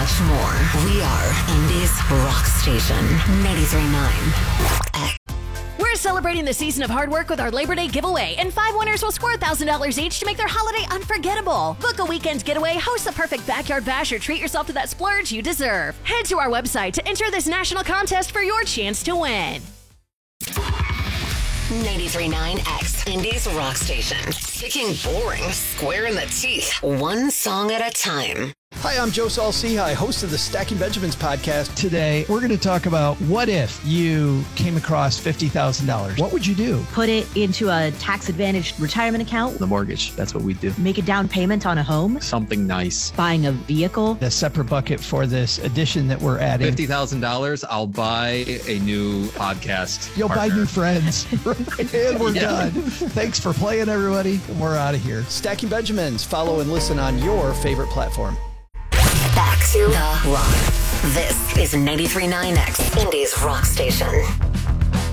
much more. We are Indy's rock station, 93.9. We're celebrating the season of hard work with our Labor Day giveaway, and 5 winners will score $1,000 each to make their holiday unforgettable. Book a weekend getaway, host the perfect backyard bash, or treat yourself to that splurge you deserve. Head to our website to enter this national contest for your chance to win. 93.9X, Indy's rock station. Kicking boring square in the teeth, one song at a time. Hi, I'm Joe Saul-Sehy, host of the Stacking Benjamins podcast. Today, we're going to talk about what if you came across $50,000? What would you do? Put it into a tax-advantaged retirement account. The mortgage, that's what we do. Make a down payment on a home. Something nice. Buying a vehicle. A separate bucket for this addition that we're adding. $50,000, I'll buy a new podcast. You'll partner. buy new friends. And we're done. Thanks for playing, everybody. We're out of here. Stacking Benjamins. Follow and listen on your favorite platform. Back to the rock. This is 93.9X, Indy's rock station.